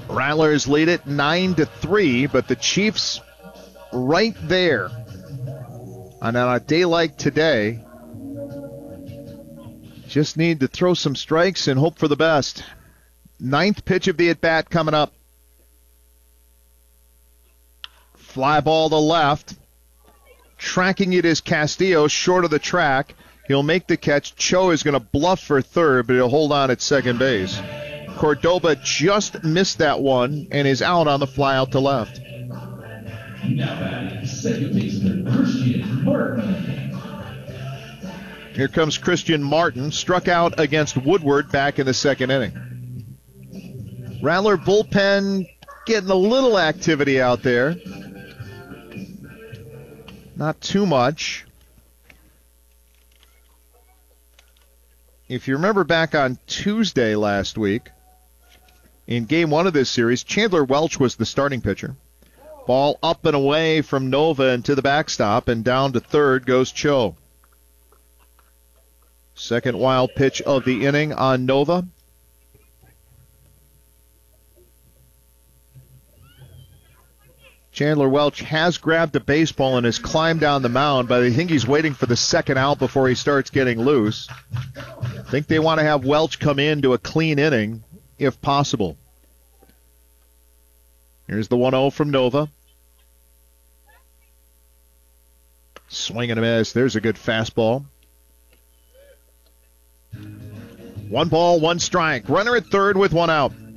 Rattlers lead it 9-3, but the Chiefs right there. And on a day like today, just need to throw some strikes and hope for the best. Ninth pitch of the at-bat coming up. Fly ball to left. Tracking it is Castillo, short of the track. He'll make the catch. Cho is going to bluff for third, but he'll hold on at second base. Cordoba just missed that one and is out on the fly out to left. Now batting, second baseman Christian Martin. Here comes Christian Martin, struck out against Woodward back in the second inning. Rattler bullpen getting a little activity out there. Not too much. If you remember back on Tuesday last week, in game one of this series, Chandler Welch was the starting pitcher. Ball up and away from Nova and to the backstop, and down to third goes Cho. Second wild pitch of the inning on Nova. Chandler Welch has grabbed a baseball and has climbed down the mound, but I think he's waiting for the second out before he starts getting loose. I think they want to have Welch come into a clean inning, if possible. Here's the 1-0 from Nova. Swing and a miss. There's a good fastball. 1 ball, 1 strike. Runner at third with 1 out.